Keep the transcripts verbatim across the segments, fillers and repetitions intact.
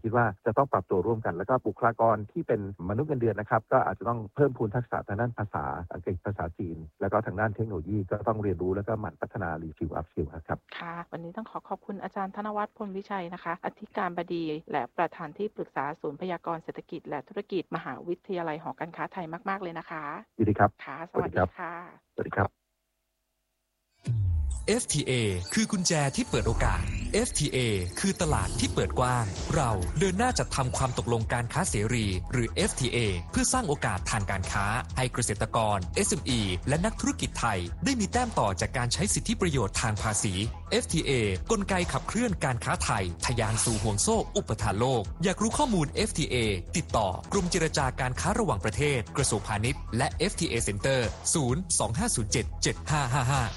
คิดว่าจะต้องปรับตัวร่วมกันแล้วก็บุคลากรที่เป็นมนุษย์เงินเดือนนะครับก็อาจจะต้องเพิ่มพูนทักษะทางด้านภาษาอังกฤษภาษาจีนแล้วก็ทางด้านเทคโนโลยีก็ต้องเรียนรู้แล้วก็หมั่นพัฒนารีสกิลอัพสกิลครับค่ะวันนี้ต้องขอขอบคุณอาจารย์ธนวัฒน์พลวิชัยนะคะอธิการบดีและประธานที่ปรึกษาศูนย์พยากรณ์เศรษฐกิจและธุรกิจมหาวิทยาลัยหอการค้าไทยมากๆเลยนะคะยินดีครับค่ะสวัสดีค่ะสวัสดีครับเอฟ ที เอ คือกุญแจที่เปิดโอกาส เอฟ ที เอ คือตลาดที่เปิดกว้างเราเดินหน้าจัดทำความตกลงการค้าเสรีหรือ เอฟ ที เอ เพื่อสร้างโอกาสทางการค้าให้เกษตรกร เอส เอ็ม อี และนักธุรกิจไทยได้มีแต้มต่อจากการใช้สิทธิประโยชน์ทางภาษี เอฟ ที เอ กลไกขับเคลื่อนการค้าไทยทะยานสู่ห่วงโซ่อุปทานโลกอยากรู้ข้อมูล เอฟ ที เอ ติดต่อกรมเจรจาการค้าระหว่างประเทศกระทรวงพาณิชย์และ เอฟ ที เอ Center ศูนย์ สอง ห้า ศูนย์ เจ็ด เจ็ด ห้า ห้า ห้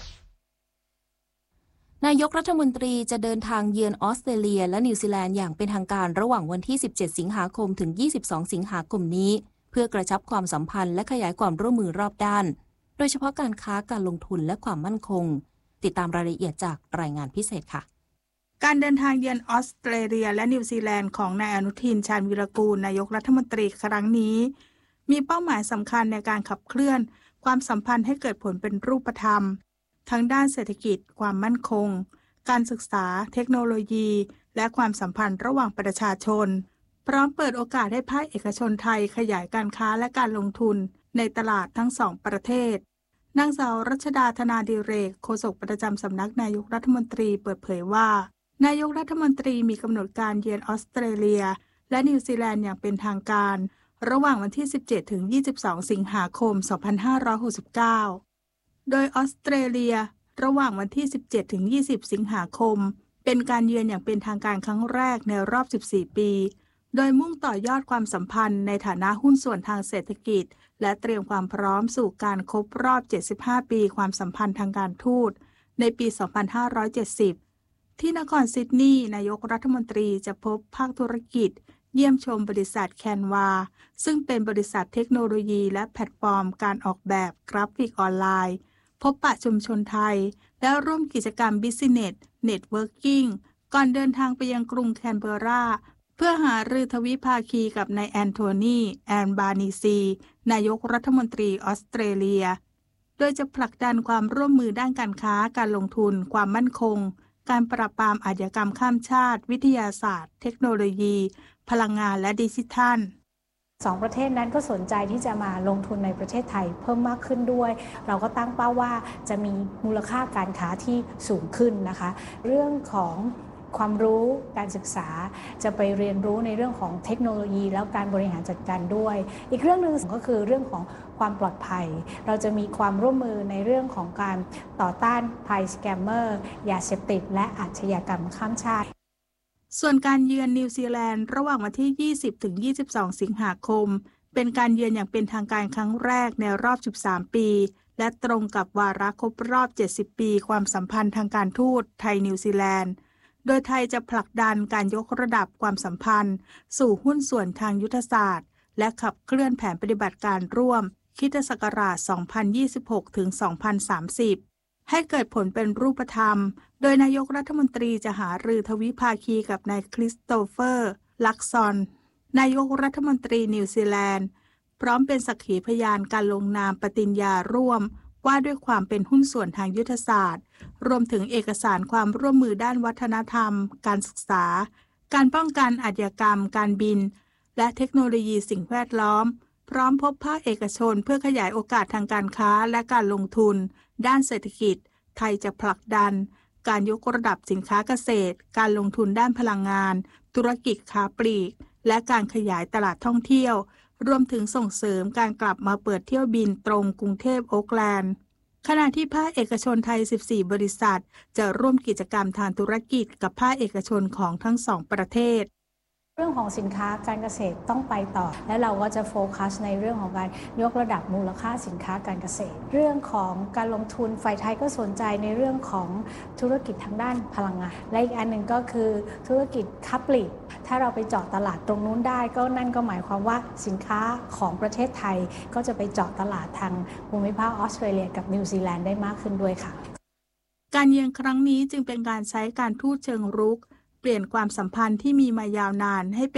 านายกรัฐมนตรีจะเดินทางเยือนออสเตรเลียและนิวซีแลนด์อย่างเป็นทางการระหว่างวันที่ สิบเจ็ด สิงหาคมถึง ยี่สิบสอง สิงหาคมนี้เพื่อกระชับความสัมพันธ์และขยายความร่วมมือรอบด้านโดยเฉพาะการค้าการลงทุนและความมั่นคงติดตามรายละเอียดจากรายงานพิเศษค่ะการเดินทางเยือนออสเตรเลียและนิวซีแลนด์ของนายอนุทินชาญวีรกูลนายกรัฐมนตรีครั้งนี้มีเป้าหมายสำคัญในการขับเคลื่อนความสัมพันธ์ให้เกิดผลเป็นรูปธรรมทั้งด้านเศรษฐกิจความมั่นคงการศึกษาเทคโนโลยีและความสัมพันธ์ระหว่างประชาชนพร้อมเปิดโอกาสให้ภาคเอกชนไทยขยายการค้าและการลงทุนในตลาดทั้งสองประเทศนางสาวรัชดาธนาดิเรกโฆษกประจำสำนักนายกรัฐมนตรีเปิดเผยว่านายกรัฐมนตรีมีกำหนดการเยือนออสเตรเลียและนิวซีแลนด์อย่างเป็นทางการระหว่างวันที่ สิบเจ็ด ถึง ยี่สิบสอง สิงหาคม สองพันห้าร้อยหกสิบเก้า โดยออสเตรเลียระหว่างวันที่ สิบเจ็ด ถึง ยี่สิบ สิงหาคมเป็นการเยือนอย่างเป็นทางการครั้งแรกในรอบ สิบสี่ ปีโดยมุ่งต่อยอดความสัมพันธ์ในฐานะหุ้นส่วนทางเศรษฐกิจและเตรียมความพร้อมสู่การครบรอบ เจ็ดสิบห้า ปีความสัมพันธ์ทางการทูตในปี สองพันห้าร้อยเจ็ดสิบ ที่นครซิดนีย์นายกรัฐมนตรีจะพบภาคธุรกิจเยี่ยมชมบริษัทแคนวาซึ่งเป็นบริษัทเทคโนโลยีและแพลตฟอร์มการออกแบบกราฟิกออนไลน์พบปะชุมชนไทยและร่วมกิจกรรม Business Networking ก่อนเดินทางไปยังกรุงแคนเบอร์ราเพื่อหารือทวิภาคีกับนายแอนโทนีแอนบานีซีนายกรัฐมนตรีออสเตรเลียโดยจะผลักดันความร่วมมือด้านการค้าการลงทุนความมั่นคงการปราบปรามอาชญากรรมข้ามชาติวิทยาศาสตร์เทคโนโลยีพลังงานและดิจิทัลสองประเทศนั้นก็สนใจที่จะมาลงทุนในประเทศไทยเพิ่มมากขึ้นด้วยเราก็ตั้งเป้าว่าจะมีมูลค่าการค้าที่สูงขึ้นนะคะเรื่องของความรู้การศึกษาจะไปเรียนรู้ในเรื่องของเทคโนโลยีแล้วการบริหารจัดการด้วยอีกเรื่องนึงก็คือเรื่องของความปลอดภัยเราจะมีความร่วมมือในเรื่องของการต่อต้านภัยสแกมเมอร์ยาเสพติดและอาชญากรรมข้ามชาติส่วนการเยือนนิวซีแลนด์ระหว่างวันที่ ยี่สิบ ถึง ยี่สิบสอง สิงหาคมเป็นการเยือนอย่างเป็นทางการครั้งแรกในรอบ สิบสาม ปีและตรงกับวาระครบรอบ เจ็ดสิบ ปีความสัมพันธ์ทางการทูตไทยนิวซีแลนด์โดยไทยจะผลักดันการยกระดับความสัมพันธ์สู่หุ้นส่วนทางยุทธศาสตร์และขับเคลื่อนแผนปฏิบัติการร่วมคริสตศักราช สองพันยี่สิบหก ถึง สองพันสามสิบ ให้เกิดผลเป็นรูปธรรมโดยนายกรัฐมนตรีจะหารือทวิภาคีกับนายคริสโตเฟอร์ลักซอนนายกรัฐมนตรีนิวซีแลนด์พร้อมเป็นสักขีพยานการลงนามปฏิญญาร่วมว่าด้วยความเป็นหุ้นส่วนทางยุทธศาสตร์รวมถึงเอกสารความร่วมมือด้านวัฒนธรรมการศึกษาการป้องกันอาชญากรรมการบินและเทคโนโลยีสิ่งแวดล้อมพร้อมพบภาคเอกชนเพื่อขยายโอกาสทางการค้าและการลงทุนด้านเศรษฐกิจไทยจะผลักดันการยกระดับสินค้าเกษตรการลงทุนด้านพลังงานธุรกิจค้าปลีกและการขยายตลาดท่องเที่ยวรวมถึงส่งเสริมการกลับมาเปิดเที่ยวบินตรงกรุงเทพโอ๊คแลนด์ขณะที่ภาคเอกชนไทย สิบสี่ บริษัทจะร่วมกิจกรรมทางธุรกิจกับภาคเอกชนของทั้งสองประเทศเรื่องของสินค้าการเกษตรต้องไปต่อและเราก็จะโฟกัสในเรื่องของการยกระดับมูลค่าสินค้าการเกษตรเรื่องของการลงทุนฝ่ายไทยก็สนใจในเรื่องของธุรกิจทางด้านพลังงานและอีกอันหนึ่งก็คือธุรกิจค้าปลีกถ้าเราไปเจาะตลาดตรงนู้นได้ก็นั่นก็หมายความว่าสินค้าของประเทศไทยก็จะไปเจาะตลาดทางภูมิภาคออสเตรเลียกับนิวซีแลนด์ได้มากขึ้นด้วยค่ะการเยือนครั้งนี้จึงเป็นการใช้การทูตเชิงรุกเปลี่ยนความสัมพันธ์ที่มีมายาวนานให้เป็น